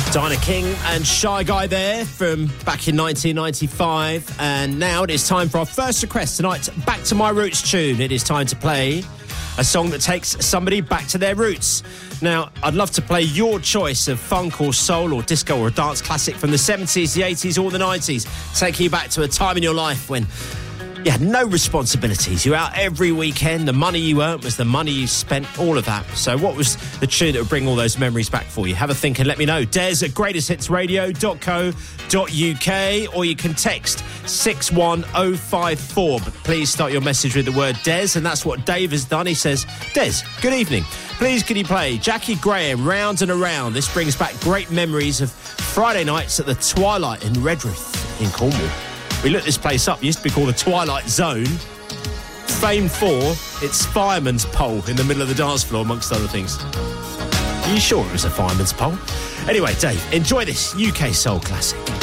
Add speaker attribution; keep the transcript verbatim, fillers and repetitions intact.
Speaker 1: Dinah King and Shy Guy there from back in nineteen ninety-five. And now it is time for our first request tonight. Back to My Roots tune. It is time to play a song that takes somebody back to their roots. Now, I'd love to play your choice of funk or soul or disco or a dance classic from the seventies, the eighties or the nineties. Taking you back to a time in your life when you had no responsibilities. You were out every weekend. The money you earned was the money you spent, all of that. So what was the tune that would bring all those memories back for you? Have a think and let me know. Des at greatest hits radio dot co dot uk, or you can text six one oh five four. But please start your message with the word Des, and that's what Dave has done. He says, Des, good evening. Please can you play Jackie Graham, Round and Around? This brings back great memories of Friday nights at the Twilight in Redruth in Cornwall. We looked this place up. It used to be called the Twilight Zone. Famed for its fireman's pole in the middle of the dance floor, amongst other things. Are you sure it was a fireman's pole? Anyway, Dave, enjoy this U K soul classic.